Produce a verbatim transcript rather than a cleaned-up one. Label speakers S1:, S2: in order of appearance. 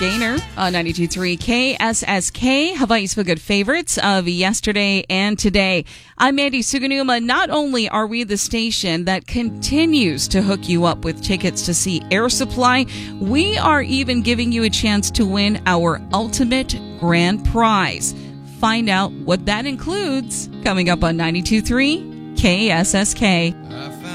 S1: Gaynor on ninety-two point three K S S K, Hawaii's Feel Good favorites of yesterday and today. I'm Mandy Suganuma. Not only are we the station that continues to hook you up with tickets to see Air Supply, we are even giving you a chance to win our ultimate grand prize. Find out what that includes coming up on ninety-two point three K S S K.